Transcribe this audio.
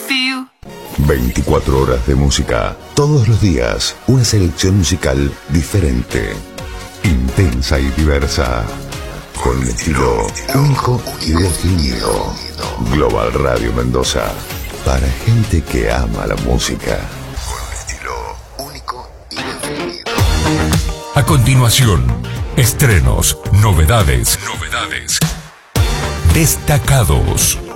24 horas de música, todos los días, una selección musical diferente, intensa y diversa, con un estilo único y definido. Global Radio Mendoza, para gente que ama la música, con un estilo único y definido. A continuación, estrenos, novedades, destacados.